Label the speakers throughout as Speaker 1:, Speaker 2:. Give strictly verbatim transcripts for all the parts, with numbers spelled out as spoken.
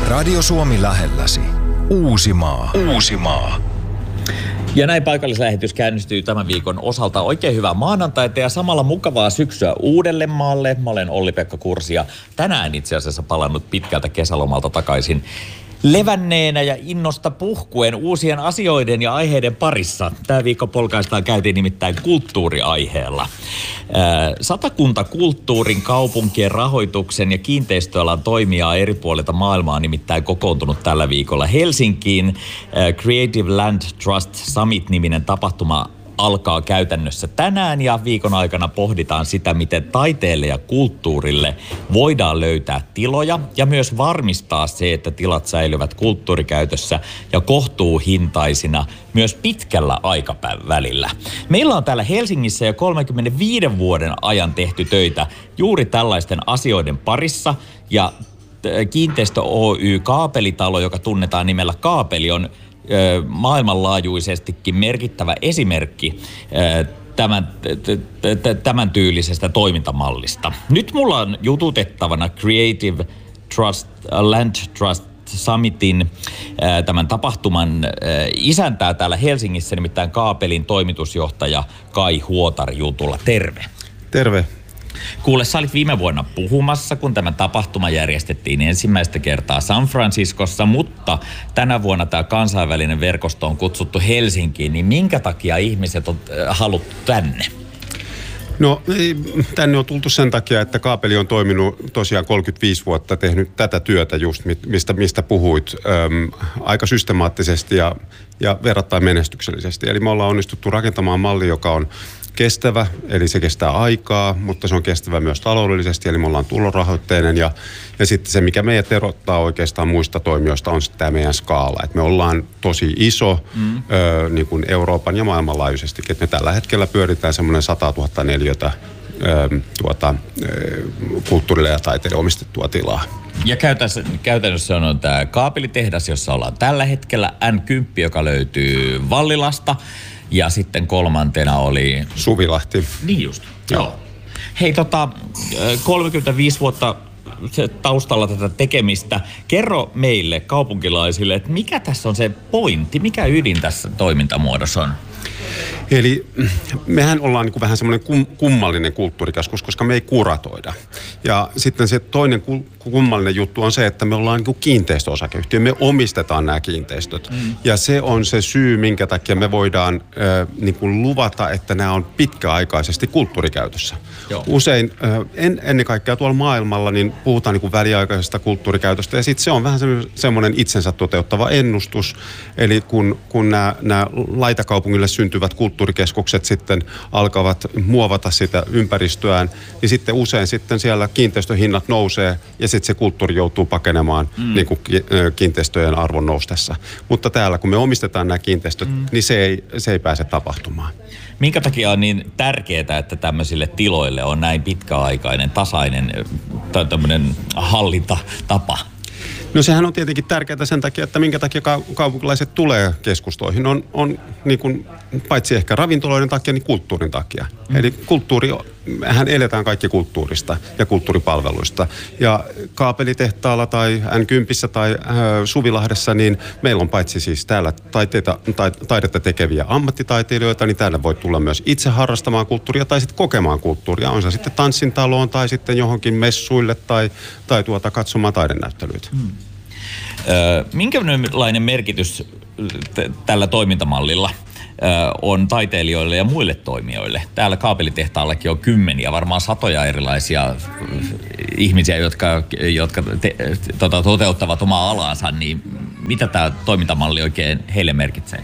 Speaker 1: Radio Suomi lähelläsi. Uusimaa. Uusimaa.
Speaker 2: Ja näin paikallislähetys käynnistyy tämän viikon osalta. Oikein hyvää maanantaita ja samalla mukavaa syksyä Uudellemaalle. Mä olen Olli-Pekka Kursi ja tänään itse asiassa palannut pitkältä kesälomalta takaisin levänneenä ja innosta puhkuen uusien asioiden ja aiheiden parissa. Tämä viikko polkaistaan käytiin nimittäin kulttuuriaiheella. Satakunta kulttuurin, kaupunkien rahoituksen ja kiinteistöalan toimijaa eri puolilta maailmaa on nimittäin kokoontunut tällä viikolla Helsinkiin. Creative Land Trust Summit-niminen tapahtuma alkaa käytännössä tänään ja viikon aikana pohditaan sitä, miten taiteelle ja kulttuurille voidaan löytää tiloja ja myös varmistaa se, että tilat säilyvät kulttuurikäytössä ja kohtuuhintaisina myös pitkällä aikavälillä. Meillä on täällä Helsingissä jo kolmenkymmenenviiden vuoden ajan tehty töitä juuri tällaisten asioiden parissa ja Kiinteistö Oy Kaapelitalo, joka tunnetaan nimellä Kaapeli, on maailmanlaajuisestikin merkittävä esimerkki tämän, tämän tyylisestä toimintamallista. Nyt mulla on jututettavana Creative Trust, Land Trust Summitin tämän tapahtuman isäntää täällä Helsingissä, nimittäin Kaapelin toimitusjohtaja Kai Huotari jutulla. Terve.
Speaker 3: Terve.
Speaker 2: Kuule, sä olit viime vuonna puhumassa, kun tämä tapahtuma järjestettiin ensimmäistä kertaa San Franciscossa, mutta tänä vuonna tämä kansainvälinen verkosto on kutsuttu Helsinkiin, niin minkä takia ihmiset on haluttu tänne?
Speaker 3: No tänne on tultu sen takia, että Kaapeli on toiminut tosiaan kolmekymmentäviisi vuotta, tehnyt tätä työtä just, mistä, mistä puhuit, äm, aika systemaattisesti ja, ja verrattain menestyksellisesti. Eli me ollaan onnistuttu rakentamaan malli, joka on kestävä, eli se kestää aikaa, mutta se on kestävä myös taloudellisesti, eli me ollaan tulorahoitteinen ja, ja sitten se, mikä meidät erottaa oikeastaan muista toimijoista, on sitten tämä meidän skaala. Et me ollaan tosi iso mm. ö, niin kuin Euroopan ja maailmanlaajuisestikin, että me tällä hetkellä pyöritään semmoinen sata tuhatta neliötä ö, tuota, ö, kulttuurille ja taiteille omistettua tilaa.
Speaker 2: Ja käytännössä, käytännössä on tämä kaapelitehdas, jossa ollaan tällä hetkellä N kymmenen, joka löytyy Vallilasta. Ja sitten kolmantena oli
Speaker 3: Suvilahti.
Speaker 2: Niin just, joo. joo. Hei tota, kolmekymmentäviisi vuotta taustalla tätä tekemistä. Kerro meille kaupunkilaisille, että mikä tässä on se pointti, mikä ydin tässä toimintamuodossa on?
Speaker 3: Eli mehän ollaan niin kuin vähän semmoinen kummallinen kulttuurikeskus, koska me ei kuratoida. Ja sitten se toinen kummallinen juttu on se, että me ollaan niin kuin kiinteistöosakeyhtiö. Me omistetaan nämä kiinteistöt. Mm. Ja se on se syy, minkä takia me voidaan äh, niin kuin luvata, että nämä on pitkäaikaisesti kulttuurikäytössä. Joo. Usein, äh, en, ennen kaikkea tuolla maailmalla, niin puhutaan niin kuin väliaikaisesta kulttuurikäytöstä. Ja sitten se on vähän semmoinen itsensä toteuttava ennustus. Eli kun, kun nämä, nämä laitakaupungille syntyvät kulttuurikeskukset sitten alkavat muovata sitä ympäristöään, niin sitten usein sitten siellä kiinteistöhinnat nousee ja sitten se kulttuuri joutuu pakenemaan mm. niin kuin kiinteistöjen arvon noustessa. Mutta täällä kun me omistetaan nämä kiinteistöt, mm. niin se ei, se ei pääse tapahtumaan.
Speaker 2: Minkä takia on niin tärkeää, että tämmöisille tiloille on näin pitkäaikainen, tasainen tämmöinen hallintatapa?
Speaker 3: No sehän on tietenkin tärkeää sen takia, että minkä takia kaupunkilaiset tulee keskustoihin. On, on niin kuin, paitsi ehkä ravintoloiden takia, niin kulttuurin takia. Mm. Eli kulttuuri, mehän eletään kaikki kulttuurista ja kulttuuripalveluista. Ja Kaapelitehtaalla tai N kymmenen tai äh, Suvilahdessa, niin meillä on paitsi siis täällä taiteita, ta, taidetta tekeviä ammattitaiteilijoita, niin täällä voi tulla myös itse harrastamaan kulttuuria tai sitten kokemaan kulttuuria. On se sitten tanssintaloon tai sitten johonkin messuille tai, tai tuota, katsomaan taidenäyttelyitä. Mm.
Speaker 2: Ö, minkälainen merkitys t- tällä toimintamallilla ö, on taiteilijoille ja muille toimijoille? Täällä Kaapelitehtaallakin on kymmeniä, varmaan satoja erilaisia ihmisiä, jotka, jotka te, tota, toteuttavat omaa alaansa. Niin mitä tämä toimintamalli oikein heille merkitsee?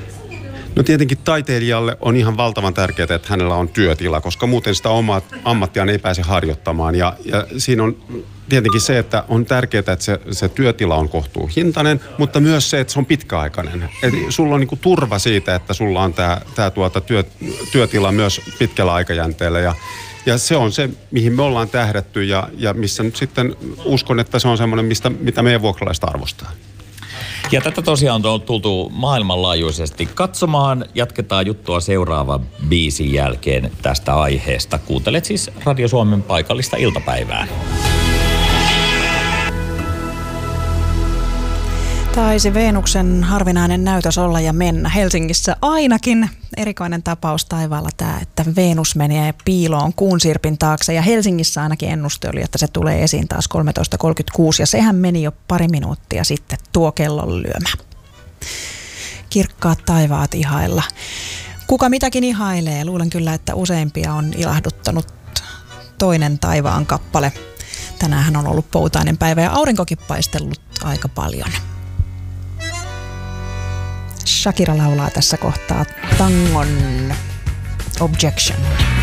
Speaker 3: No tietenkin taiteilijalle on ihan valtavan tärkeää, että hänellä on työtila, koska muuten sitä omaa ammattiaan ei pääse harjoittamaan. Ja, ja siinä on tietenkin se, että on tärkeää, että se, se työtila on kohtuuhintainen, mutta myös se, että se on pitkäaikainen. Eli sulla on niinku turva siitä, että sulla on tämä tää tuota työ, työtila myös pitkällä aikajänteellä. Ja, ja se on se, mihin me ollaan tähdätty ja, ja missä nyt sitten uskon, että se on semmoinen, mistä, mitä meidän vuokralaiset arvostaa.
Speaker 2: Ja tätä tosiaan on tultu maailmanlaajuisesti katsomaan. Jatketaan juttua seuraavan biisin jälkeen tästä aiheesta. Kuuntelet siis Radio Suomen paikallista iltapäivää.
Speaker 4: Taisi Venuksen harvinainen näytös olla ja mennä. Helsingissä ainakin erikoinen tapaus taivaalla tämä, että Venus menee piiloon kuunsirpin taakse. Ja Helsingissä ainakin ennuste oli, että se tulee esiin taas kolmetoista kolmekymmentäkuusi. Ja sehän meni jo pari minuuttia sitten tuo kellon lyömä. Kirkkaat taivaat ihailla. Kuka mitäkin ihailee? Luulen kyllä, että useimpia on ilahduttanut toinen taivaan kappale. Tänään on ollut poutainen päivä ja aurinkokin paistellut aika paljon. Shakira laulaa tässä kohtaa tangon Objection.